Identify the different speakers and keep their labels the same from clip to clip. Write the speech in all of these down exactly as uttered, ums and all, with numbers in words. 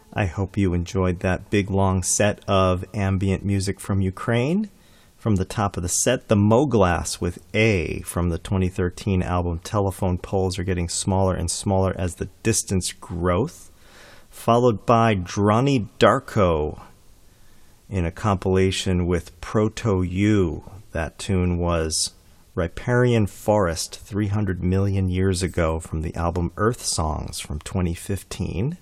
Speaker 1: I hope you enjoyed that big long set of ambient music from Ukraine. From the top of the set, the Moglass with A from the twenty thirteen album Telephone Poles Are Getting Smaller and Smaller as the Distance Growth, followed by Droni Darko in a compilation with Proto U. That tune was Riparian Forest three hundred million years ago from the album Earth Songs from twenty fifteen.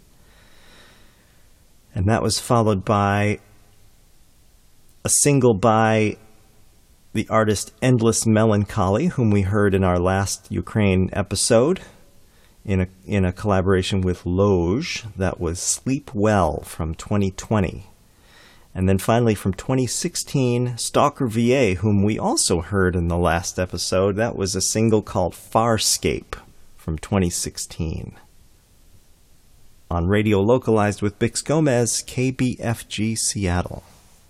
Speaker 1: And that was followed by a single by the artist Endless Melancholy, whom we heard in our last Ukraine episode, in a, in a collaboration with Loge. That was Sleep Well from twenty twenty. And then finally from twenty sixteen, Stalker V A, whom we also heard in the last episode. That was a single called Farscape from twenty sixteen. On Radio Localized with Bix Gomez, K B F G Seattle.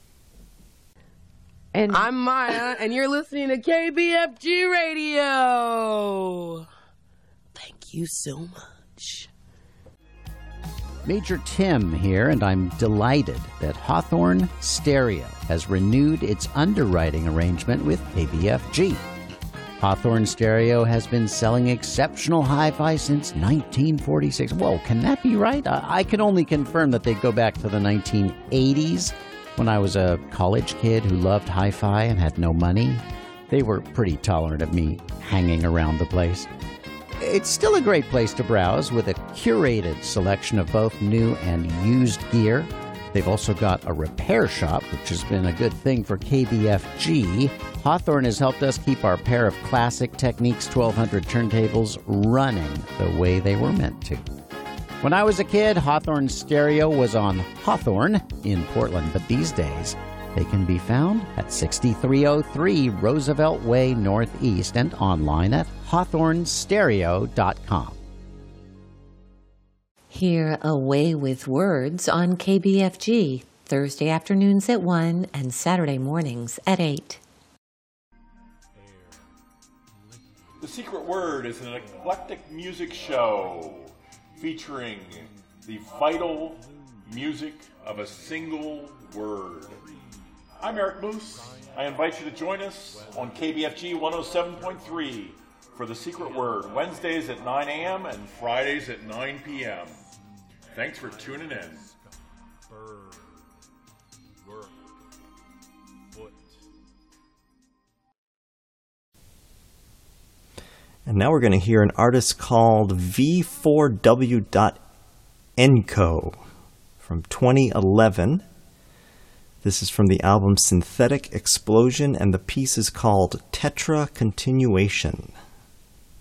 Speaker 2: And I'm Maya, and you're listening to K B F G Radio. Thank you so much.
Speaker 3: Major Tim here, and I'm delighted that Hawthorne Stereo has renewed its underwriting arrangement with K B F G. Hawthorne Stereo has been selling exceptional hi-fi since nineteen forty-six. Whoa, can that be right? I, I can only confirm that they go back to the nineteen eighties, when I was a college kid who loved hi-fi and had no money. They were pretty tolerant of me hanging around the place. It's still a great place to browse with a curated selection of both new and used gear. They've also got a repair shop, which has been a good thing for K B F G. Hawthorne has helped us keep our pair of classic Technics twelve hundred turntables running the way they were meant to. When I was a kid, Hawthorne Stereo was on Hawthorne in Portland, but these days they can be found at sixty-three oh three Roosevelt Way Northeast and online at hawthorne stereo dot com.
Speaker 4: Hear Away with Words on K B F G, Thursday afternoons at one and Saturday mornings at eight.
Speaker 5: The Secret Word is an eclectic music show featuring the vital music of a single word. I'm Eric Moose. I invite you to join us on K B F G one oh seven point three for The Secret Word, Wednesdays at nine a.m. and Fridays at nine p.m. Thanks for tuning in.
Speaker 1: And now we're going to hear an artist called V four W dot Enco from twenty eleven. This is from the album Synthetic Explosion, and the piece is called Tetra Continuation.